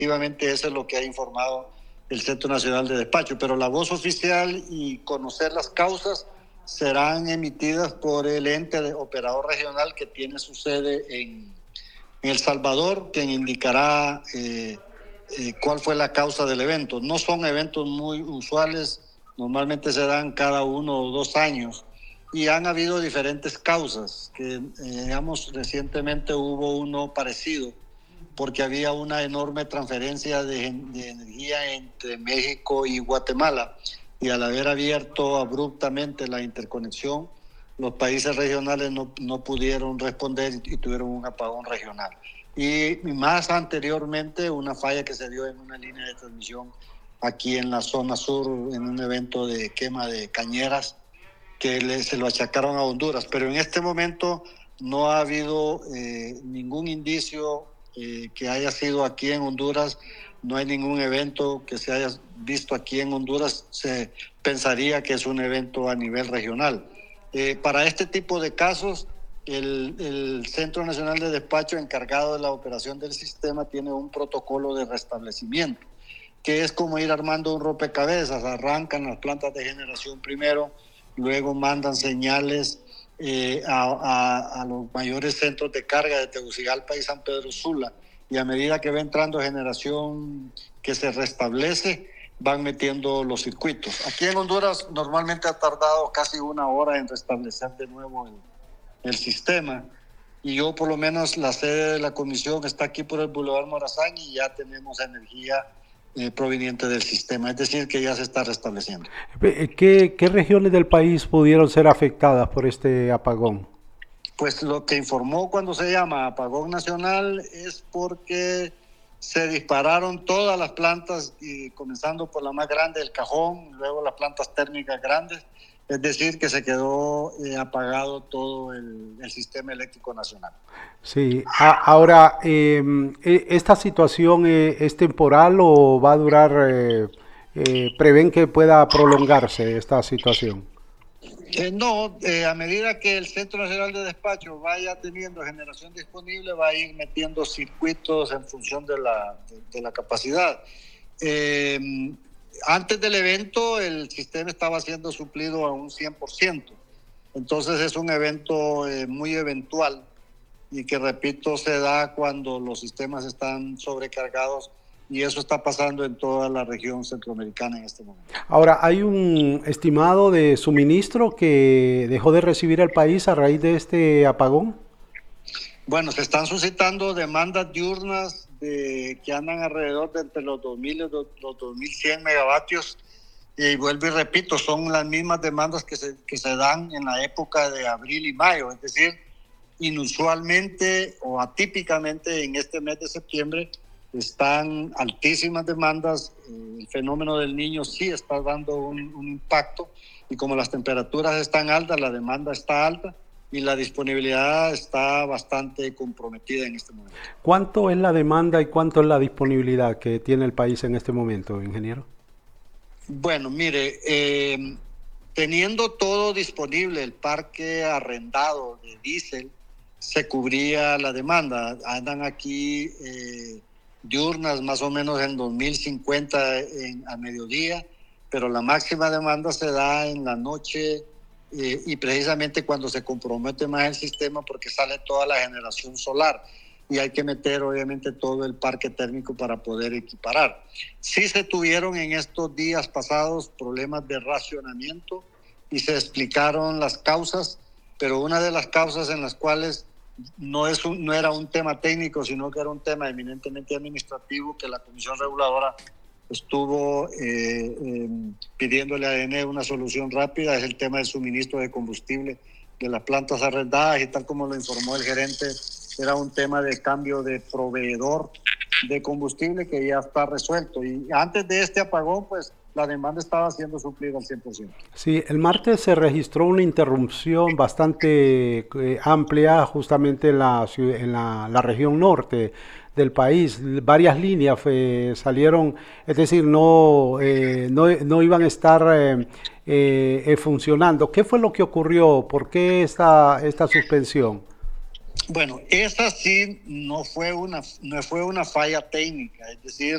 efectivamente eso es lo que ha informado el Centro Nacional de Despacho, pero la voz oficial y conocer las causas serán emitidas por el ente de operador regional que tiene su sede en El Salvador, quien indicará cuál fue la causa del evento. No son eventos muy usuales, normalmente se dan cada 1 o 2 años y han habido diferentes causas, que digamos recientemente hubo uno parecido porque había una enorme transferencia de energía entre México y Guatemala y al haber abierto abruptamente la interconexión, los países regionales no pudieron responder y tuvieron un apagón regional. Y más anteriormente, una falla que se dio en una línea de transmisión aquí en la zona sur, en un evento de quema de cañeras, que se lo achacaron a Honduras. Pero en este momento no ha habido ningún indicio que haya sido aquí en Honduras, no hay ningún evento que se haya visto aquí en Honduras, se pensaría que es un evento a nivel regional. Para este tipo de casos, el Centro Nacional de Despacho encargado de la operación del sistema tiene un protocolo de restablecimiento, que es como ir armando un rompecabezas. Arrancan las plantas de generación primero, luego mandan señales a los mayores centros de carga de Tegucigalpa y San Pedro Sula, y a medida que va entrando generación que se restablece, van metiendo los circuitos. Aquí en Honduras normalmente ha tardado casi 1 hora en restablecer de nuevo el sistema, y yo por lo menos la sede de la comisión está aquí por el Boulevard Morazán y ya tenemos energía proveniente del sistema, es decir, que ya se está restableciendo. ¿Qué regiones del país pudieron ser afectadas por este apagón? Pues lo que informó cuando se llama apagón nacional es porque se dispararon todas las plantas, y comenzando por la más grande, el Cajón, luego las plantas térmicas grandes, es decir, que se quedó apagado todo el sistema eléctrico nacional. Sí, ahora, ¿esta situación es temporal o va a durar, prevén que pueda prolongarse esta situación? No, a medida que el Centro Nacional de Despacho vaya teniendo generación disponible, va a ir metiendo circuitos en función de la capacidad. Eh, Antes del evento, el sistema estaba siendo suplido a un 100%. Entonces es un evento muy eventual y que, repito, se da cuando los sistemas están sobrecargados, y eso está pasando en toda la región centroamericana en este momento. Ahora, ¿hay un estimado de suministro que dejó de recibir el país a raíz de este apagón? Bueno, se están suscitando demandas diurnas que andan alrededor de entre los 2.000 y los 2.100 megavatios. Y vuelvo y repito, son las mismas demandas que se dan en la época de abril y mayo. Es decir, inusualmente o atípicamente en este mes de septiembre están altísimas demandas. El fenómeno del Niño sí está dando un impacto, y como las temperaturas están altas, la demanda está alta y la disponibilidad está bastante comprometida en este momento. ¿Cuánto es la demanda y cuánto es la disponibilidad que tiene el país en este momento, ingeniero? Bueno, mire, teniendo todo disponible, el parque arrendado de diésel, se cubría la demanda. Andan aquí diurnas más o menos en 2050 a mediodía, pero la máxima demanda se da en la noche, y precisamente cuando se compromete más el sistema, porque sale toda la generación solar y hay que meter obviamente todo el parque térmico para poder equiparar. Sí se tuvieron en estos días pasados problemas de racionamiento y se explicaron las causas, pero una de las causas en las cuales no era un tema técnico, sino que era un tema eminentemente administrativo, que la Comisión Reguladora estuvo pidiéndole a ENE una solución rápida, es el tema del suministro de combustible de las plantas arrendadas, y tal como lo informó el gerente, era un tema de cambio de proveedor de combustible que ya está resuelto. Y antes de este apagón, pues la demanda estaba siendo suplida al 100%. Sí, el martes se registró una interrupción bastante amplia justamente en la región norte del país. Varias líneas salieron, es decir, no iban a estar funcionando. ¿Qué fue lo que ocurrió? ¿Por qué esta suspensión? Bueno, esa sí no fue una falla técnica, es decir,